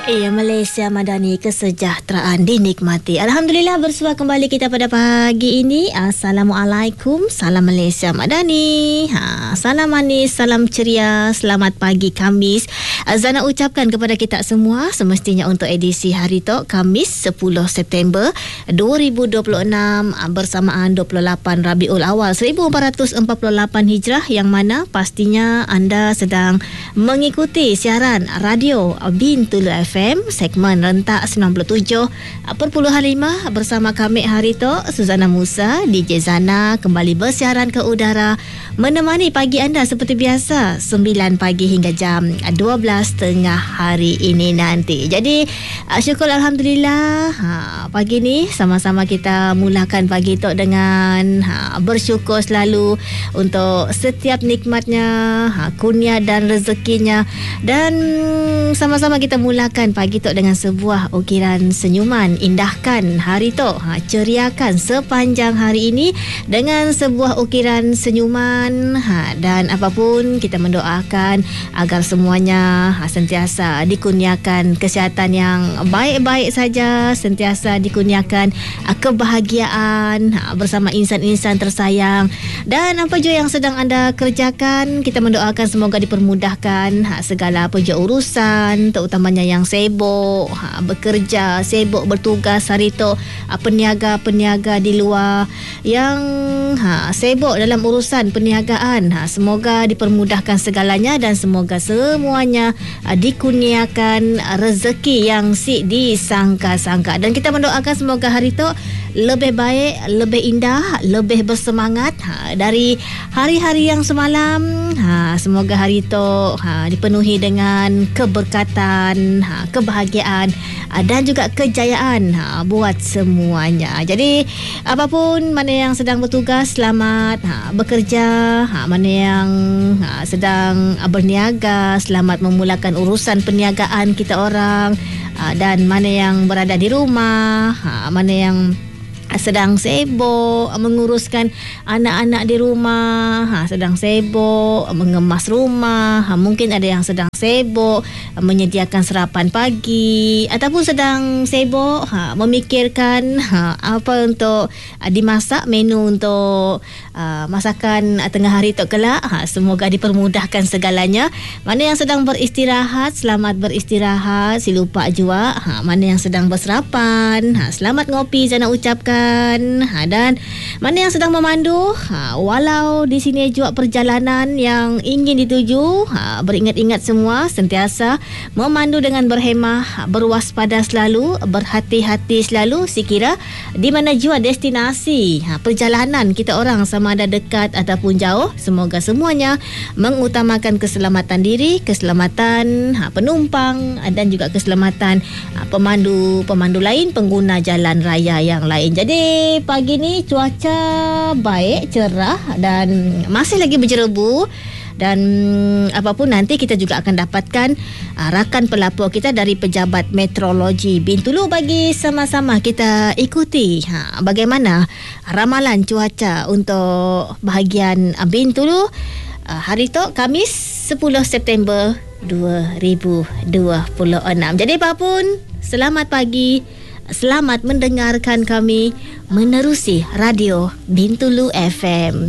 Ya, Malaysia Madani, kesejahteraan dinikmati. Alhamdulillah, bersua kembali kita pada pagi ini. Assalamualaikum, salam Malaysia Madani. Salam manis, salam ceria, selamat pagi Khamis. Zana ucapkan kepada kita semua, semestinya untuk edisi Hari Tok, Khamis 10 September 2026 bersamaan 28 Rabiul Awal 1448 Hijrah, yang mana pastinya anda sedang mengikuti siaran radio Bintulu FM segmen rentak 97.5 bersama kami Hari Tok, Suzana Musa, DJ Zana kembali bersiaran ke udara menemani pagi anda seperti biasa 9 pagi hingga jam 12 tengah hari ini nanti. Jadi syukur Alhamdulillah, pagi ni sama-sama kita mulakan pagi Tok dengan bersyukur selalu untuk setiap nikmatnya, kurnia dan rezekinya, dan sama-sama kita mulakan pagi Tok dengan sebuah ukiran senyuman. Indahkan hari Tok, ceriakan sepanjang hari ini dengan sebuah ukiran senyuman, dan apapun kita mendoakan agar semuanya sentiasa dikurniakan kesihatan yang baik-baik saja, sentiasa dikurniakan kebahagiaan bersama insan-insan tersayang, dan apa jua yang sedang anda kerjakan, kita mendoakan semoga dipermudahkan segala apa jua urusan, terutamanya yang sibuk bekerja, sibuk bertugas hari tu, peniaga-peniaga di luar yang sibuk dalam urusan perniagaan, semoga dipermudahkan segalanya dan semoga semuanya dikurniakan rezeki yang si disangka-sangka, dan kita mendoakan semoga hari tu lebih baik, lebih indah, lebih bersemangat dari hari-hari yang semalam. Semoga hari itu dipenuhi dengan keberkatan, kebahagiaan dan juga kejayaan buat semuanya. Jadi apapun, mana yang sedang bertugas, selamat bekerja, mana yang sedang berniaga, selamat memulakan urusan perniagaan kita orang, dan mana yang berada di rumah, mana yang sedang sibuk menguruskan anak-anak di rumah, sedang sibuk mengemas rumah, mungkin ada yang sedang sibuk menyediakan sarapan pagi, ataupun sedang sibuk memikirkan apa untuk dimasak, menu untuk masakan tengah hari tu kelak. Semoga dipermudahkan segalanya. Mana yang sedang beristirahat, selamat beristirahat, si lupa jua. Mana yang sedang bersarapan, selamat ngopi, Zana ucapkan. Dan mana yang sedang memandu, walau di sini juga perjalanan yang ingin dituju, beringat-ingat semua sentiasa memandu dengan berhemah, berwaspada selalu, berhati-hati selalu, sekira di mana jua destinasi perjalanan kita orang, sama ada dekat ataupun jauh, semoga semuanya mengutamakan keselamatan diri, keselamatan penumpang, dan juga keselamatan pemandu lain, pengguna jalan raya yang lain. Jadi pagi ni cuaca baik, cerah dan masih lagi berjerebu. Dan apapun, nanti kita juga akan dapatkan rakan pelapor kita dari Pejabat Meteorologi Bintulu bagi sama-sama kita ikuti bagaimana ramalan cuaca untuk bahagian Bintulu hari tu Khamis 10 September 2026. Jadi apapun, selamat pagi, selamat mendengarkan kami menerusi radio Bintulu FM.